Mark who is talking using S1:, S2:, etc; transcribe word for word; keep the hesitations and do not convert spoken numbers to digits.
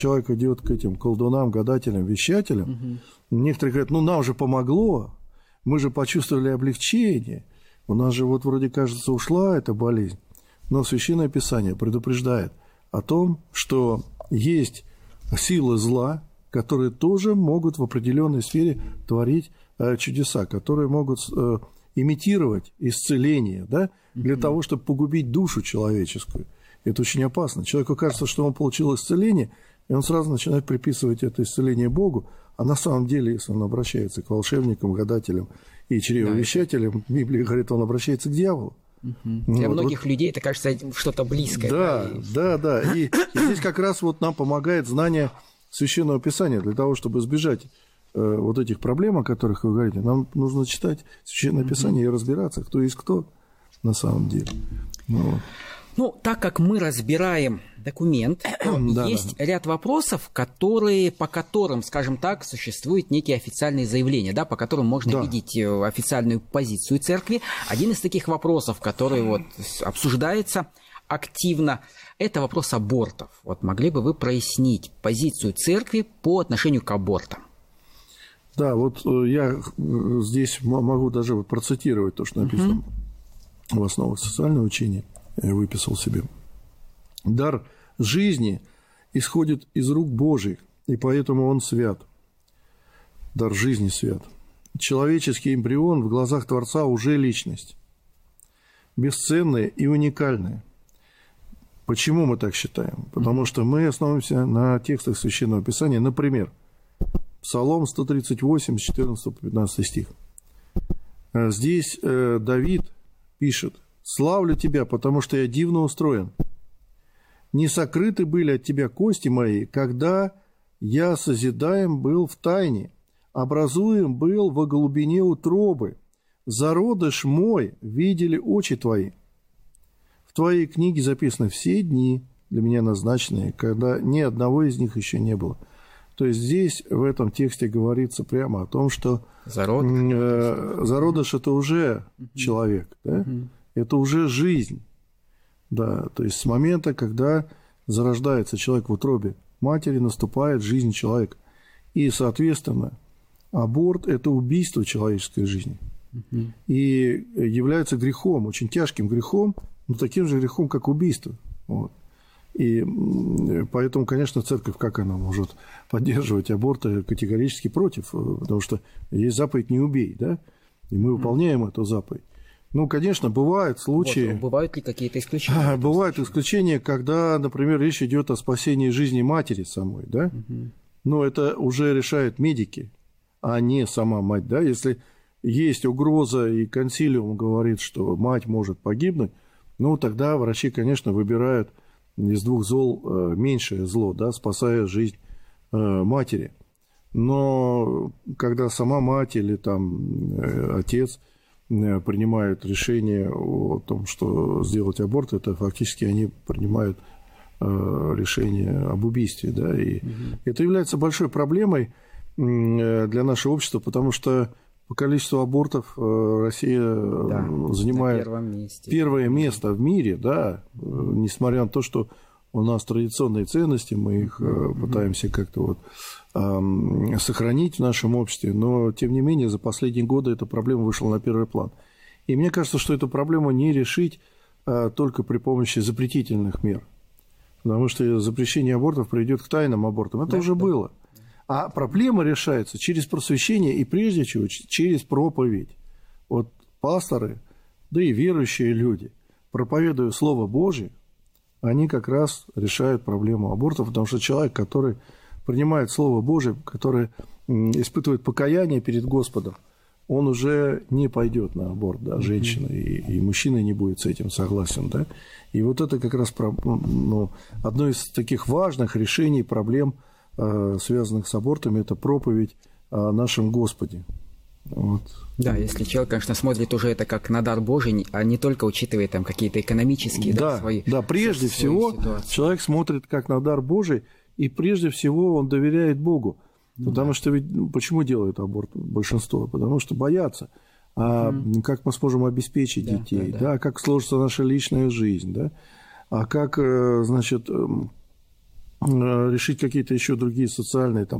S1: человек идет к этим колдунам, гадателям, вещателям, угу. некоторые говорят, ну нам же помогло, мы же почувствовали облегчение, у нас же вот вроде кажется ушла эта болезнь, но Священное Писание предупреждает о том, что есть силы зла, которые тоже могут в определенной сфере творить э, чудеса, которые могут э, имитировать исцеление, да, для mm-hmm. того, чтобы погубить душу человеческую. Это очень опасно. Человеку кажется, что он получил исцеление, и он сразу начинает приписывать это исцеление Богу, а на самом деле, если он обращается к волшебникам, гадателям и чревовещателям, да. Библия говорит, он обращается к дьяволу.
S2: Угу. Для вот, многих вот, людей это кажется что-то близкое.
S1: Да, да, да. да. И, и здесь как раз вот нам помогает знание Священного Писания. Для того, чтобы избежать э, вот этих проблем, о которых вы говорите, нам нужно читать Священное Писание угу. и разбираться, кто есть кто на самом деле. Ну,
S2: ну так как мы разбираем документ, да, есть да. ряд вопросов, которые, по которым, скажем так, существуют некие официальные заявления, да, по которым можно да. видеть официальную позицию церкви. Один из таких вопросов, который вот обсуждается активно, это вопрос абортов. Вот могли бы вы прояснить позицию церкви по отношению к абортам?
S1: Да, вот я здесь могу даже процитировать то, что написано угу. в основах социального учения. Я выписал себе. Дар жизни исходит из рук Божьих, и поэтому он свят. Дар жизни свят. Человеческий эмбрион в глазах Творца уже личность. Бесценная и уникальная. Почему мы так считаем? Потому что мы основываемся на текстах Священного Писания. Например, Псалом сто тридцать восемь, с четырнадцатого по пятнадцатый стих. Здесь Давид пишет: «Славлю тебя, потому что я дивно устроен. Не сокрыты были от тебя кости мои, когда я созидаем был в тайне, образуем был во глубине утробы. Зародыш мой видели очи твои. В твоей книге записаны все дни, для меня назначенные, когда ни одного из них еще не было». То есть здесь, в этом тексте, говорится прямо о том, что зародыш, э, зародыш – это уже угу. человек, да? угу. это уже жизнь. Да, то есть с момента, когда зарождается человек в утробе матери, наступает жизнь человека. И, соответственно, аборт – это убийство человеческой жизни. Угу. И является грехом, очень тяжким грехом, но таким же грехом, как убийство. Вот. И поэтому, конечно, церковь, как она может поддерживать аборты, категорически против, потому что есть заповедь «не убей», да, и мы выполняем mm. эту заповедь. Ну, конечно, бывают случаи...
S2: Вот, бывают ли какие-то исключения?
S1: Бывают исключения, когда, например, речь идет о спасении жизни матери самой, да, mm-hmm. но это уже решают медики, а не сама мать, да, если есть угроза и консилиум говорит, что мать может погибнуть, ну, тогда врачи, конечно, выбирают из двух зол меньшее зло, да, спасая жизнь матери. Но когда сама мать или там отец принимают решение о том, что сделать аборт, это фактически они принимают решение об убийстве, да, и угу. это является большой проблемой для нашего общества, потому что по количеству абортов Россия да, занимает первое место в мире, да, несмотря на то, что у нас традиционные ценности, мы их mm-hmm. пытаемся как-то вот, э, сохранить в нашем обществе, но, тем не менее, за последние годы эта проблема вышла на первый план. И мне кажется, что эту проблему не решить а, только при помощи запретительных мер, потому что запрещение абортов приведет к тайным абортам. Это да, уже да. было. А проблема решается через просвещение и, прежде всего, через проповедь. Вот пасторы, да и верующие люди, проповедуя Слово Божие, они как раз решают проблему абортов, потому что человек, который принимает Слово Божие, который испытывает покаяние перед Господом, он уже не пойдет на аборт, да, женщина, и, и мужчина не будет с этим согласен. Да? И вот это как раз ну, одно из таких важных решений проблем, связанных с абортами, это проповедь о нашем Господе. Вот.
S2: Да, если человек, конечно, смотрит уже это как на дар Божий, а не только учитывая там какие-то экономические
S1: да,
S2: да, свои
S1: Да, прежде свои всего ситуации. Человек смотрит как на дар Божий, и прежде всего он доверяет Богу. Ну, потому да. что ведь ну, почему делают аборт большинство? Потому что боятся. А mm. как мы сможем обеспечить да, детей? Да, да. Да, как сложится наша личная жизнь? Да? А как, значит, решить какие-то еще другие социальные там